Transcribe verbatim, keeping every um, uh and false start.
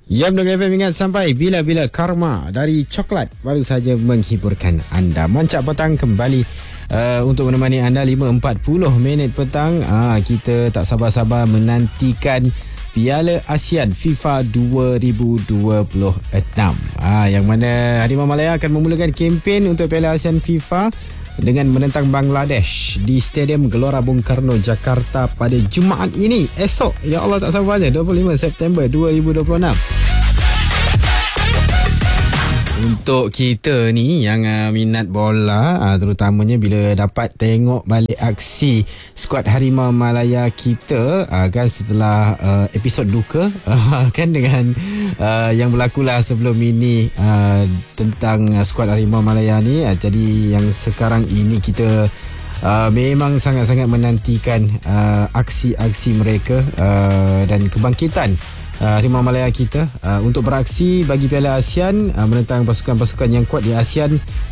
Ya, Mendengar F M ingat sampai bila-bila Karma dari Coklat baru saja menghiburkan anda. Mancap petang kembali uh, untuk menemani anda lima empat puluh minit petang. Uh, kita tak sabar-sabar menantikan Piala ASEAN FIFA dua ribu dua puluh enam. Uh, yang mana Harimau Malaya akan memulakan kempen untuk Piala ASEAN FIFA dengan menentang Bangladesh di Stadium Gelora Bung Karno, Jakarta pada Jumaat ini. Esok, ya Allah tak sabarnya, dua puluh lima September dua ribu dua puluh enam. Untuk kita ni yang uh, minat bola, uh, terutamanya bila dapat tengok balik aksi skuad Harimau Malaya kita, uh, kan setelah uh, episod duka uh, kan dengan uh, yang berlakulah sebelum ini uh, tentang uh, skuad Harimau Malaya ni, uh, jadi yang sekarang ini kita uh, memang sangat-sangat menantikan uh, aksi-aksi mereka uh, dan kebangkitan Uh, Harimau Malaya kita uh, untuk beraksi bagi Piala ASEAN, uh, menentang pasukan-pasukan yang kuat di ASEAN